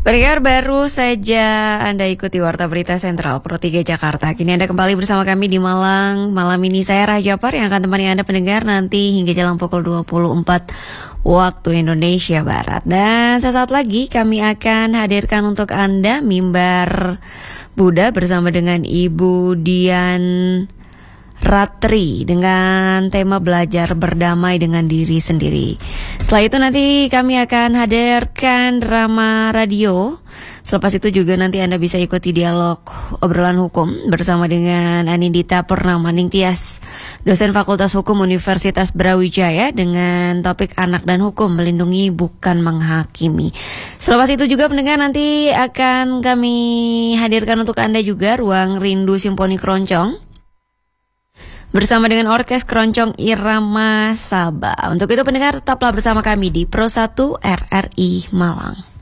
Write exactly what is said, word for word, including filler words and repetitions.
Pendengar, baru saja Anda ikuti Warta Berita Sentral Pro tiga Jakarta. Kini Anda kembali bersama kami di Malang. Malam ini saya Raja Par yang akan temani Anda pendengar nanti hingga jelang pukul dua puluh empat waktu Indonesia Barat. Dan sesaat lagi kami akan hadirkan untuk Anda Mimbar Buddha bersama dengan Ibu Dian Ratri dengan tema belajar berdamai dengan diri sendiri. Setelah itu nanti kami akan hadirkan drama radio. Selepas itu juga nanti Anda bisa ikuti dialog obrolan hukum bersama dengan Anindita Purnamaning Tias, dosen Fakultas Hukum Universitas Brawijaya dengan topik anak dan hukum, melindungi bukan menghakimi. Selepas itu juga pendengar nanti akan kami hadirkan untuk Anda juga ruang rindu Simponi Keroncong bersama dengan Orkes Keroncong Irama Sabah. Untuk itu pendengar tetaplah bersama kami di Pro satu R R I Malang.